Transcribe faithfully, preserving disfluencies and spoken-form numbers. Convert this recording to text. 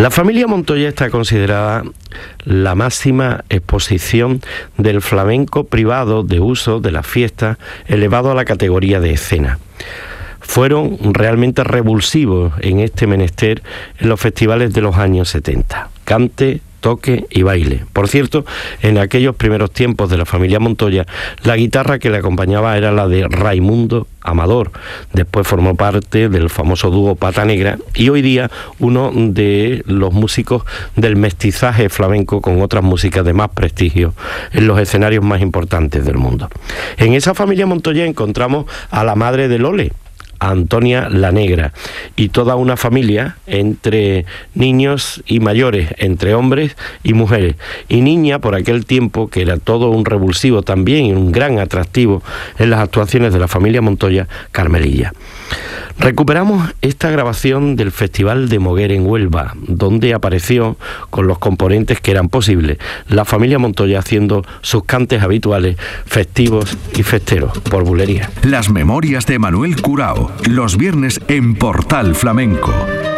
La familia Montoya está considerada la máxima exposición del flamenco privado de uso de las fiestas, elevado a la categoría de escena. Fueron realmente revulsivos en este menester en los festivales de los años setenta. Cante, toque y baile. Por cierto, en aquellos primeros tiempos de la familia Montoya, la guitarra que le acompañaba era la de Raimundo Amador. Después formó parte del famoso dúo Pata Negra y hoy día uno de los músicos del mestizaje flamenco con otras músicas de más prestigio en los escenarios más importantes del mundo. En esa familia Montoya encontramos a la madre de Lole, Antonia la Negra, y toda una familia entre niños y mayores, entre hombres y mujeres, y niña por aquel tiempo que era todo un revulsivo también y un gran atractivo en las actuaciones de la familia Montoya, Carmelilla. Recuperamos esta grabación del Festival de Moguer en Huelva, donde apareció con los componentes que eran posibles, la familia Montoya haciendo sus cantes habituales, festivos y festeros, por bulería. Las memorias de Manuel Curao, los viernes en Portal Flamenco.